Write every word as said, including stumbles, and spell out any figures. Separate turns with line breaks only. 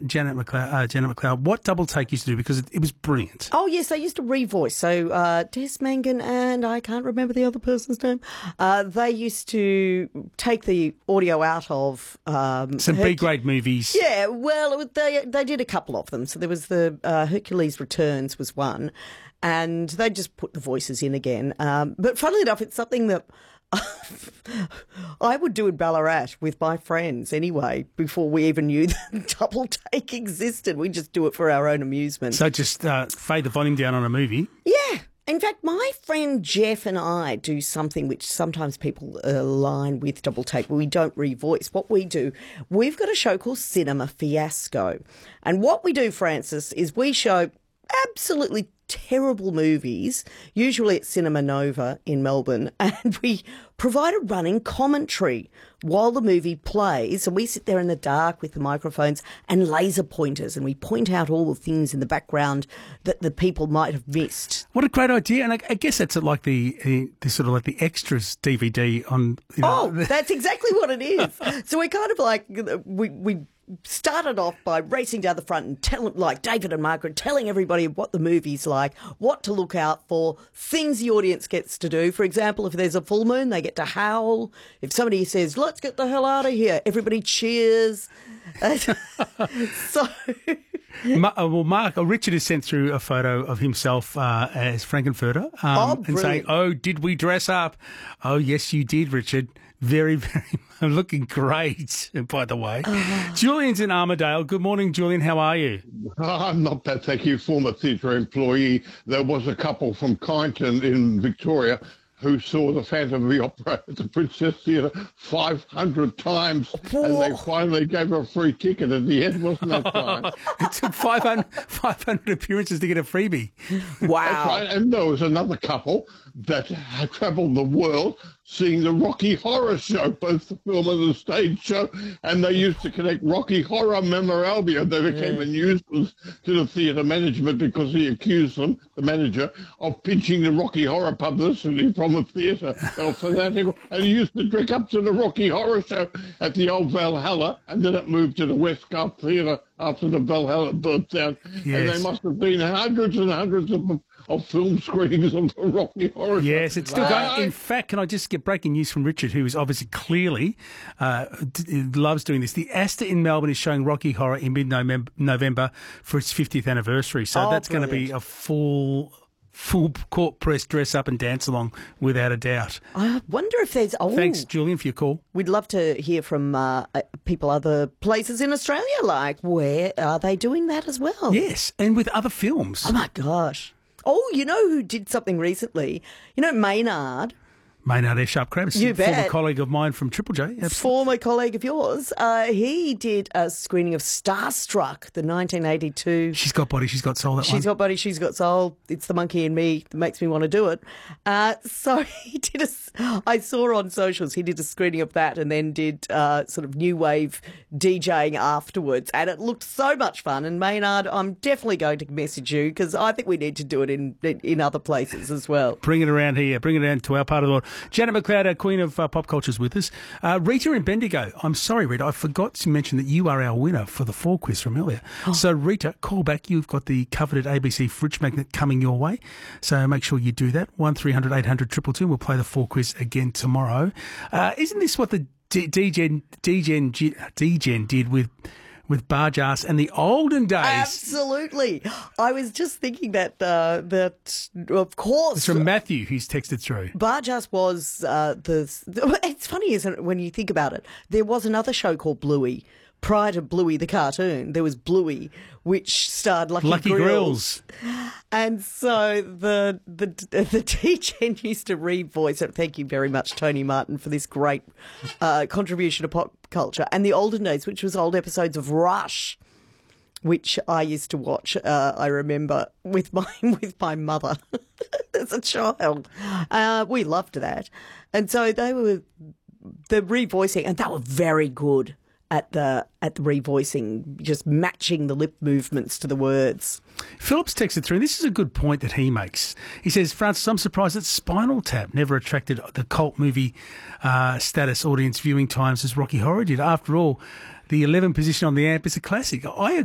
Janet McLeod, uh, Janet McLeod, what Double Take used to do, because it, it was brilliant.
Oh, yes, they used to revoice. So uh, Des Mangan and I can't remember the other person's name. Uh, they used to take the audio out of... Um,
Some
Herc-
B-grade movies.
Yeah, well, it was- they they did a couple of them. So there was the uh, Hercules Returns was one, and they just put the voices in again. Um, but funnily enough, it's something that I would do in Ballarat with my friends anyway, before we even knew that Double Take existed. We just do it for our own amusement.
So just uh, fade the volume down on a movie.
Yeah. In fact, my friend Jeff and I do something which sometimes people align with Double Take, but we don't revoice. What we do, we've got a show called Cinema Fiasco. And what we do, Francis, is we show absolutely terrible movies, usually at Cinema Nova in Melbourne, and we provide a running commentary while the movie plays, and we sit there in the dark with the microphones and laser pointers, and we point out all the things in the background that the people might have missed.
What a great idea. And I, I guess that's like the, uh, the sort of like the extras D V D on... You know,
Oh, that's exactly what it is. So we kind of like, we we started off by racing down the front and telling, like David and Margaret, telling everybody what the movie's like, what to look out for, things the audience gets to do. For example, if there's a full moon, they get to howl. If somebody says, let's get the hell out of here, everybody cheers. So...
Ma- uh, well, Mark, uh, Richard has sent through a photo of himself uh, as Frankenfurter um,
Oh,
and saying, oh, did we dress up? Oh, yes, you did, Richard. Very, very looking great, by the way. Uh, Julian's in Armidale. Good morning, Julian. How are you?
I'm not bad, thank you. Former theatre employee. There was a couple from Kyneton in Victoria who saw the Phantom of the Opera at the Princess Theatre five hundred times, and they finally gave her a free ticket at the end, wasn't that fine?
It took five hundred, five hundred appearances to get a freebie.
Wow.
Right. And there was another couple that had travelled the world seeing the Rocky Horror Show, both the film and the stage show, and they used to connect Rocky Horror memorabilia. They became
Yeah.
a nuisance to the theatre management because he accused them, the manager, of pinching the Rocky Horror publicity from the theatre. They were fanatical. And he used to drink up to the Rocky Horror Show at the old Valhalla, and then it moved to the Westgarth Theatre after the Valhalla burnt down.
Yes.
And there must have been hundreds and hundreds of of film screenings of the Rocky Horror Show.
Yes, it's still
Wow.
going. In fact, can I just get breaking news from Richard, who is obviously clearly uh, d- loves doing this. The Astor in Melbourne is showing Rocky Horror in mid-November for its fiftieth anniversary. So
Oh,
that's going to be
brilliant.
a full... full court press dress up and dance along, without a doubt.
I wonder if there's... Oh,
Thanks, Julian, for your call.
We'd love to hear from uh, people other places in Australia, like where are they doing that as well?
Yes, and with other films.
Oh, my gosh. Oh, you know who did something recently? You know Maynard,
Maynard F. Sharp Krabs,
You
former
bet.
colleague of mine from Triple J. Absolutely.
former colleague of yours, uh, he did a screening of Starstruck, the nineteen eighty-two...
She's got body, she's got soul, that
She's
one.
got body, she's got soul. It's the monkey in me that makes me want to do it. Uh, so he did a, I saw on socials, he did a screening of that and then did uh, sort of new wave DJing afterwards. And it looked so much fun. And Maynard, I'm definitely going to message you because I think we need to do it in, in other places as well.
Bring it around here. Bring it down to our part of the world. Janet McLeod, our queen of uh, pop culture, is with us. Uh, Rita in Bendigo. I'm sorry, Rita. I forgot to mention that you are our winner for the four quiz from earlier.
Oh.
So, Rita, call back. You've got the coveted A B C fridge magnet coming your way. So make sure you do that. one three hundred eight hundred two two two. We'll play the four quiz again tomorrow. Uh, isn't this what the D- DGen, DGen, DGen did with... with Bargearse and the olden days?
Absolutely. I was just thinking that, uh, that of course...
It's from Matthew, who's texted through.
Bargearse was uh, the... It's funny, isn't it, when you think about it? There was another show called Bluey. Prior to Bluey the cartoon, there was Bluey, which starred Lucky,
Lucky
Grills.
Grills.
And so the the the T-Gen used to re-voice it. Thank you very much, Tony Martin, for this great uh, contribution to pop culture. And the olden days, which was old episodes of Rush, which I used to watch, uh, I remember, with my with my mother as a child. Uh, we loved that. And so they were the re-voicing, and they were very good at the at the revoicing, just matching the lip movements to the words.
Phillips texted through, and this is a good point that he makes. He says, Francis, I'm surprised that Spinal Tap never attracted the cult movie uh, status audience viewing times as Rocky Horror did. After all, the eleventh position on the amp is a classic. I